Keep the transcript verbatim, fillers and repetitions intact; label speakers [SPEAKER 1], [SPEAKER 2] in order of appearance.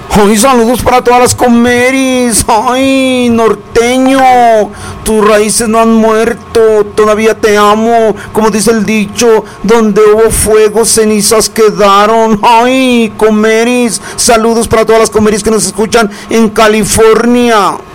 [SPEAKER 1] Ay, saludos para todas las comeris. Ay, norteño, tus raíces no han muerto, todavía te amo. Como dice el dicho, donde hubo fuego, cenizas quedaron. Ay, comeris, saludos para todas las comeris que nos escuchan en California.